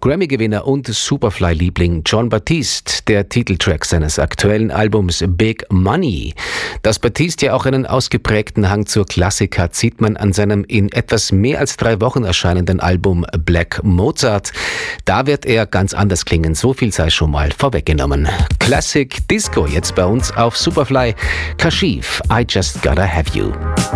Grammy-Gewinner und Superfly-Liebling Jon Batiste, der Titeltrack seines aktuellen Albums Big Money. Dass Batiste ja auch einen ausgeprägten Hang zur Klassik hat, sieht man an seinem in etwas mehr als 3 Wochen erscheinenden Album Black Mozart. Da wird er ganz anders klingen, so viel sei schon mal vorweggenommen. Classic Disco jetzt bei uns auf Superfly. Kashif, I Just Gotta Have You.